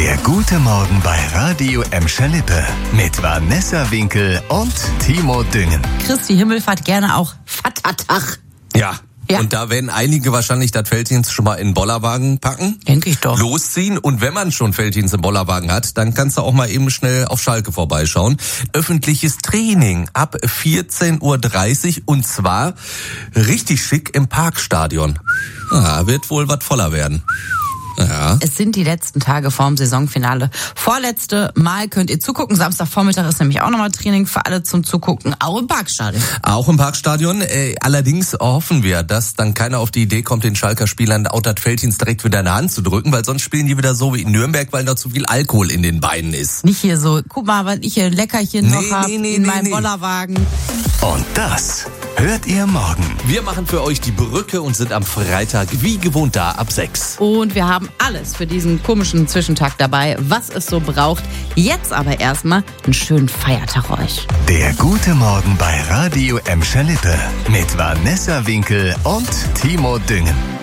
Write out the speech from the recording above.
Der gute Morgen bei Radio Emscher-Lippe mit Vanessa Winkel und Timo Düngen. Christi Himmelfahrt gerne auch Vatertag. Ja. Und da werden einige wahrscheinlich das Felddienst schon mal in den Bollerwagen packen. Denke ich doch. Losziehen. Und wenn man schon Felddienst im Bollerwagen hat, dann kannst du auch mal eben schnell auf Schalke vorbeischauen. Öffentliches Training ab 14:30 Uhr und zwar richtig schick im Parkstadion. Wird wohl was voller werden. Ja. Es sind die letzten Tage vorm Saisonfinale. Vorletzte Mal könnt ihr zugucken. Samstagvormittag ist nämlich auch nochmal Training für alle zum Zugucken, auch im Parkstadion. Auch im Parkstadion. Allerdings hoffen wir, dass dann keiner auf die Idee kommt, den Schalker Spielern auch das Felddienst direkt wieder in der Hand zu drücken, weil sonst spielen die wieder so wie in Nürnberg, weil da zu viel Alkohol in den Beinen ist. Nicht hier so, guck mal, was ich hier Leckerchen noch habe in meinem Bollerwagen. Und das hört ihr morgen. Wir machen für euch die Brücke und sind am Freitag wie gewohnt da ab 6. Und wir haben alles für diesen komischen Zwischentag dabei, was es so braucht. Jetzt aber erstmal einen schönen Feiertag euch. Der gute Morgen bei Radio Emscher-Lippe mit Vanessa Winkel und Timo Düngen.